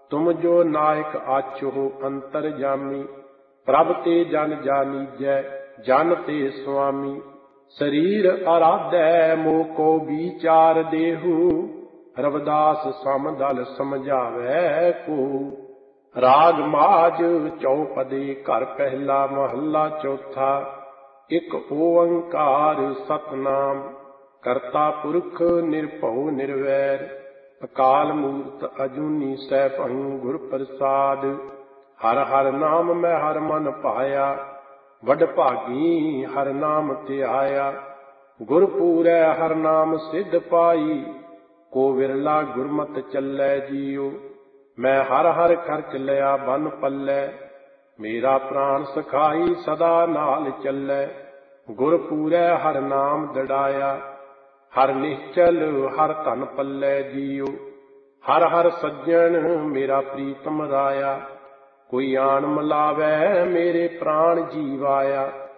तुम जो नायक आछो अंतरजामी। प्रभ ते जन जानीजै जन ते स्वामी। शरीर आराधै मोह को विचार देहु। रविदास समदल समझावै को। राग माज चौपदे घर पहला महला चौथा। एक ओंकार सतनाम करता पुरख निरभउ निर्वैर। अकाल मूरत अजूनी सैभं गुर प्रसाद। हर हर नाम मैं हर मन पाया। वड भागी हर नाम ते आया। गुरपूरै हर नाम सिद्ध पाई। को विरला गुरमत चलै जियो। मैं हर हर खर्च लिया बन पल्लै। मेरा प्राण सखाई सदा नाल चलै। गुरपूरै हर नाम दड़ाया। हर निश्चल हर धन पल्लै जियो। हर हर सज्जन मेरा प्रीतम राया। कोई आन मिलावै मेरे प्राण जीवाया।